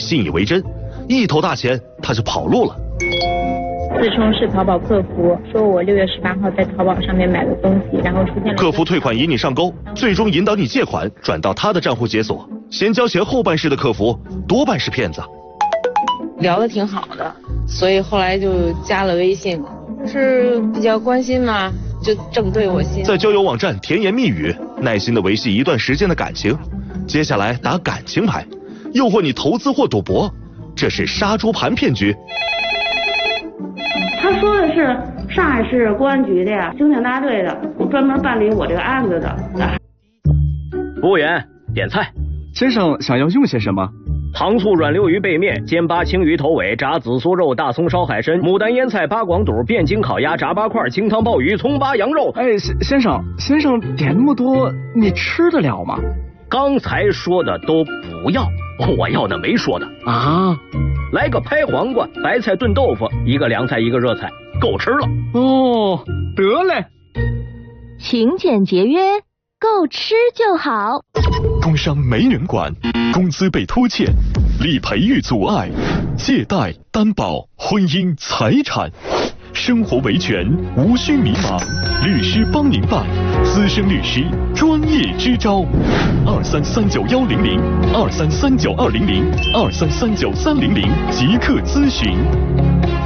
信以为真，一头大钱他就跑路了。 自称是淘宝客服，说我6月18号在淘宝上面买了东西，然后出现了客服退款引你上钩，最终引导你借款转到他的账户解锁。先交钱后办事的客服多半是骗子。 聊得挺好的，所以后来就加了微信，是比较关心嘛，就正对我心。 在交友网站甜言蜜语，耐心的维系一段时间的感情，接下来打感情牌，诱惑你投资或赌博，这是杀猪盘骗局。 他说的是上海市公安局的呀，刑警大队的，专门办理我这个案子的。 服务员，点菜。 先生想要用些什么？ 糖醋软溜鱼背面、煎巴青鱼头尾、炸紫苏肉、大葱烧海参、牡丹腌菜、八广肚、汴京烤鸭、炸八块、清汤鲍鱼、葱巴羊肉。 哎，先生点那么多，你吃得了吗？ 刚才说的都不要，我要的没说的啊。 来个拍黄瓜、白菜炖豆腐，一个凉菜一个热菜，够吃了。 哦，得嘞。 勤俭节约，够吃就好。 工伤没人管，工资被拖欠，理赔遇阻碍，借贷、担保、婚姻、财产，生活维权无需迷茫，律师帮您办，资深律师专业支招，2339100233920023393000即刻咨询。